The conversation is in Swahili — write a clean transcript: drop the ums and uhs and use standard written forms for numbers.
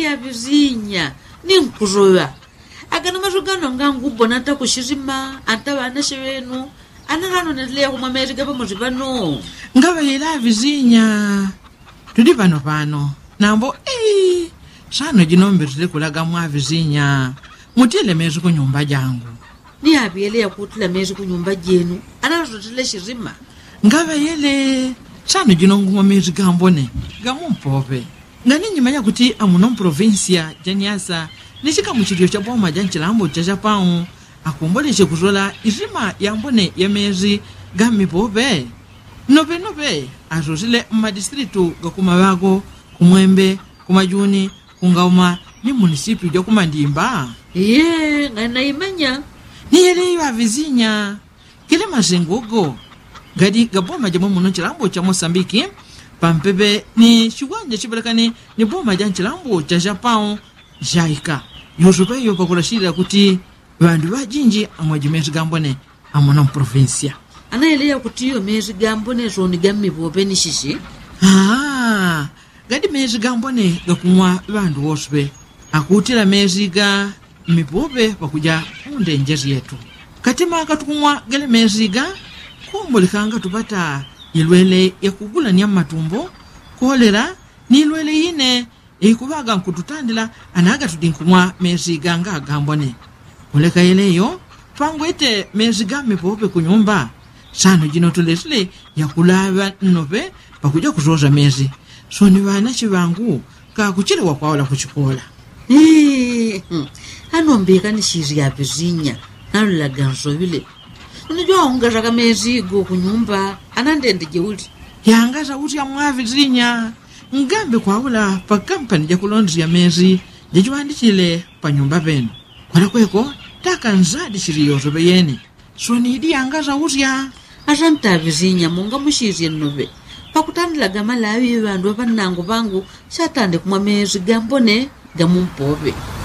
ya vizinya ni nkuroya agana mazogano ngangu bona takushirima antabana shevenu anahano netlea kumwa mezi gaba muzibano ngaba yela vizinya tudi pano nambo shano jinomberile kulaga mwa vizinya mutile mezi ku nyumba jangu ni abiele ya kutila mezi ku nyumba jenu anazotile shirima ngaba yele shano jinongu mezi gambone gamumpope ngani nyimanya kuti amuno provincia janiasa nishika muchilio cha boma janchilambo cha Japão akomboleshe kuzola izima yambone ya mezi gamipope nope azozile madistritu gakumabago kumwembe kumajuni kungauma ni municipio ja kumandimba ngana imanya niyelewa vizinya kile mazengogo gadi gaboma jamu muno chilambo cha Mosambiki pampebe ni shiwanja chibalakani ni boma ja chilambo cha Japão jaika yozupeyo pakulashira kuti bandu bajinji amwajimezi gambone amona provincia anaeleya kuti yo mezi gambone zoni gamipope ni shishi gadi mezi gambone gakumwa bandu woswe akutila mezi ga mipope pakuja mundenjezi yetu katima katukumwa gale mezi ga kumbulikanga tupata ilwele ya kugula ni matumbo kolera ni ilwele ine ikubaga nkututandila anaga tudinkumwa mezi ganga gambone kuleka eleyo pangwete mezi ga mipope kunyumba sano jino tulesile ya kulava nope pakuja kuzoza mezi soni wana chivangu kakuchilewa kwawala kuchikola anombeka ni shiri ya vizinya nalulaga nzovile unajua ungazaka mezi go kunyumba anandende jeuli yangaza uti ya mwa vizinya ngambe kwawula pa kampani ja kulondri ya mezi jejuandichile pa nyumba penu kwa kweko taka nzadi shiri yozobe yeni soni idi yangaza uti ya azanta vizinya munga mushiri nobe pakutandila gama lawi bandu abanango bangu shatande kumwa mezi gambone gamumpobe